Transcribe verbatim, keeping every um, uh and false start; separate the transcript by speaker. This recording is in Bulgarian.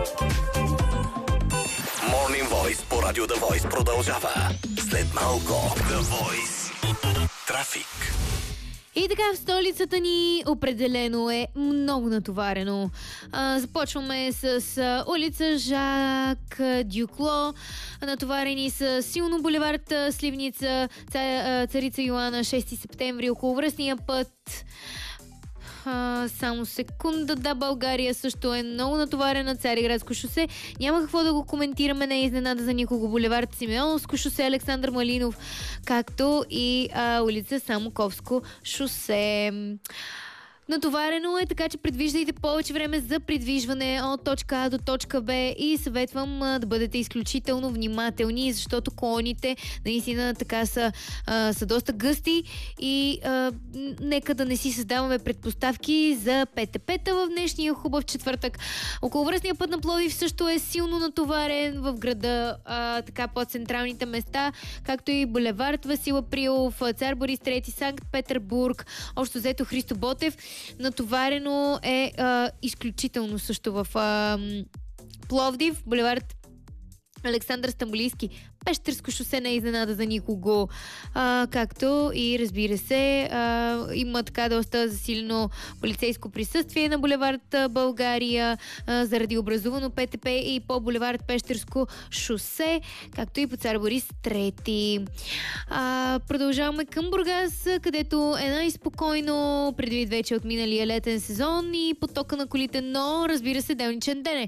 Speaker 1: Morning Voice по Радио The Voice продължава. След малко The Voice. Трафик.
Speaker 2: И така, в столицата ни определено е много натоварено. А, започваме с а, улица Жак Дюкло. Натоварени са силно булевард Сливница, ца, Царица Йоана, шести септември, околовръстния път. А, само секунда, да, България също е много натоварена, Цариградско шосе. Няма какво да го коментираме, не е изненада за никого. Булевард Симеоновско шосе, Александър Малинов, както и а, улица Самоковско шосе. Натоварено е, така че предвиждайте повече време за придвижване от точка А до точка Б и съветвам а, да бъдете изключително внимателни, защото колоните наистина така са, а, са доста гъсти и а, нека да не си създаваме предпоставки за ПТП-та в днешния хубав четвъртък. Околовръстният път на Пловдив също е силно натоварен в града, а, така по централните места, както и булевард Васил Априлов, Цар Борис трети, Санкт Петербург, общо взето Христо Ботев. Натоварено е а, изключително също в а, Пловдив, булевард Александър Стамболийски, Пещерско шосе, не е изненада за никого, а, както и разбира се а, има така доста засилено полицейско присъствие на булевард България а, заради образувано ПТП и по булевард Пещерско шосе, както и по Цар Борис трети. А, продължаваме към Бургас, където е най-спокойно предвид вече от миналия летен сезон и потока на колите, но разбира се делничен ден е.